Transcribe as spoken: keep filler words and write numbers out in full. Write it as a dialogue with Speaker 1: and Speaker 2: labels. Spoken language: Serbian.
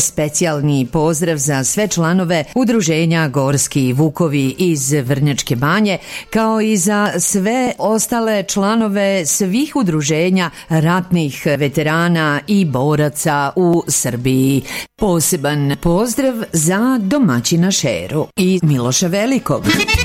Speaker 1: specijalni pozdrav za sve članove Udruženja Gorski Vukovi iz Vrnjačke Banje, kao i za sve ostale članove svih udruženja ratnih veterana i boraca u Srbiji. Poseban pozdrav za domaćina Šeru i Miloša Velikog.